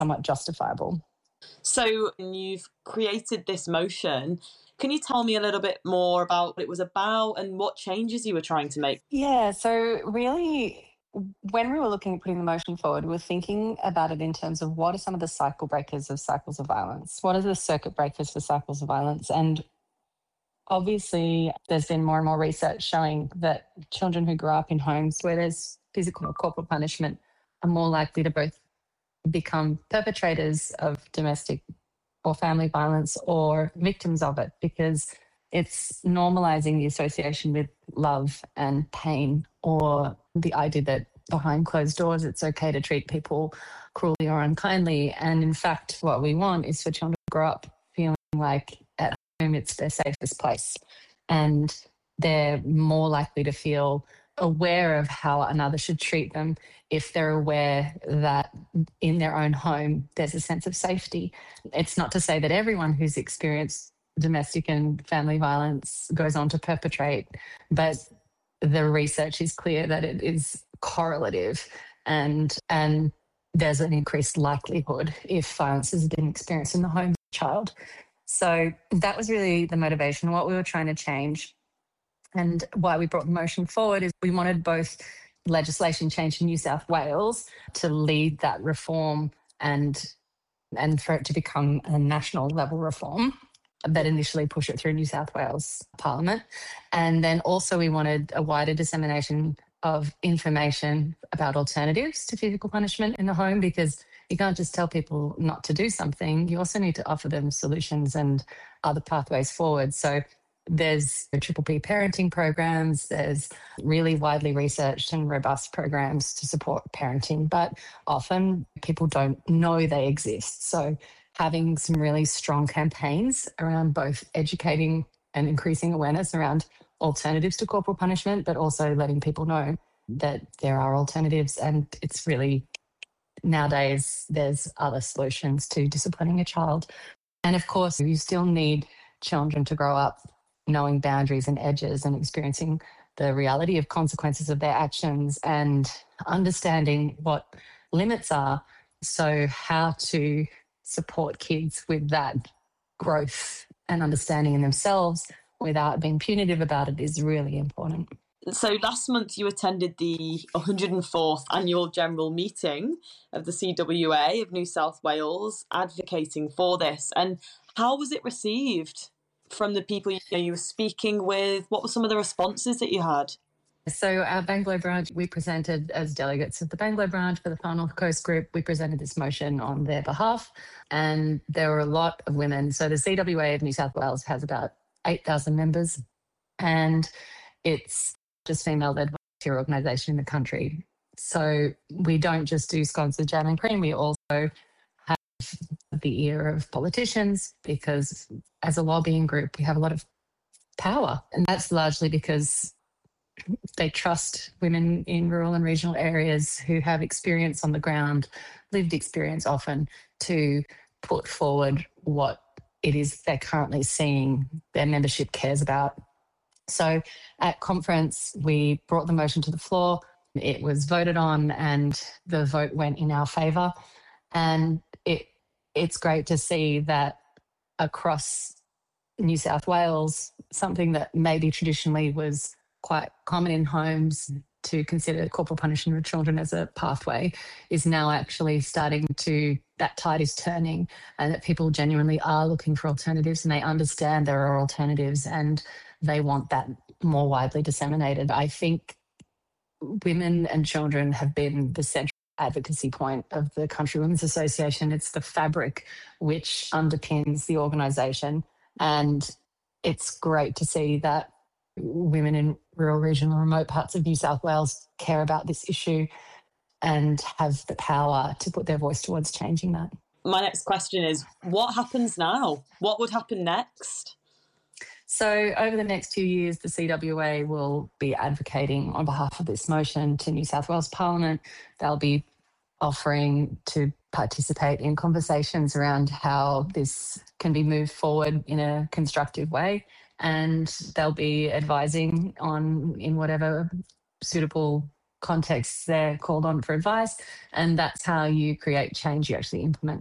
somewhat justifiable. So you've created this motion. Can you tell me a little bit more about what it was about and what changes you were trying to make? Yeah, so really, when we were looking at putting the motion forward, we were thinking about it in terms of what are some of the cycle breakers of cycles of violence? What are the circuit breakers for cycles of violence? And obviously, there's been more and more research showing that children who grow up in homes where there's physical or corporal punishment are more likely to both become perpetrators of domestic or family violence or victims of it, because it's normalizing the association with love and pain, or the idea that behind closed doors it's okay to treat people cruelly or unkindly. And in fact, what we want is for children to grow up feeling like at home it's their safest place, and they're more likely to feel aware of how another should treat them if they're aware that in their own home there's a sense of safety. It's not to say that everyone who's experienced domestic and family violence goes on to perpetrate, but the research is clear that it is correlative, and there's an increased likelihood if violence has been experienced in the home of a child. So that was really the motivation, what we were trying to change. And why we brought the motion forward is we wanted both legislation change in New South Wales to lead that reform and for it to become a national level reform, that initially push it through New South Wales Parliament. And then also we wanted a wider dissemination of information about alternatives to physical punishment in the home, because you can't just tell people not to do something. You also need to offer them solutions and other pathways forward. So there's Triple P parenting programs, there's really widely researched and robust programs to support parenting, but often people don't know they exist. So having some really strong campaigns around both educating and increasing awareness around alternatives to corporal punishment, but also letting people know that there are alternatives, and it's really, nowadays, there's other solutions to disciplining a child. And of course, you still need children to grow up knowing boundaries and edges and experiencing the reality of consequences of their actions and understanding what limits are. So how to support kids with that growth and understanding in themselves without being punitive about it is really important. So last month you attended the 104th annual general meeting of the CWA of New South Wales advocating for this. And how was it received from the people you were speaking with? What were some of the responses that you had? So our Bangalow branch, we presented as delegates of the Bangalow branch for the Far North Coast group. We presented this motion on their behalf, and there were a lot of women. So the CWA of New South Wales has about 8,000 members, and it's just female-led volunteer organisation in the country. So we don't just do scones with jam and cream. We also have the ear of politicians, because as a lobbying group, we have a lot of power, and that's largely because they trust women in rural and regional areas who have experience on the ground, lived experience often, to put forward what it is they're currently seeing their membership cares about. So at conference, we brought the motion to the floor. It was voted on and the vote went in our favour. And it's great to see that across New South Wales, something that maybe traditionally was quite common in homes to consider corporal punishment of children as a pathway is now actually starting to, that tide is turning, and that people genuinely are looking for alternatives, and they understand there are alternatives and they want that more widely disseminated. I think women and children have been the central advocacy point of the Country Women's Association. It's the fabric which underpins the organisation, and it's great to see that women in rural, regional, remote parts of New South Wales care about this issue and have the power to put their voice towards changing that. My next question is, what happens now? What would happen next? So over the next 2 years, the CWA will be advocating on behalf of this motion to New South Wales Parliament. They'll be offering to participate in conversations around how this can be moved forward in a constructive way, and they'll be advising on in whatever suitable contexts they're called on for advice, and that's how you create change. You actually implement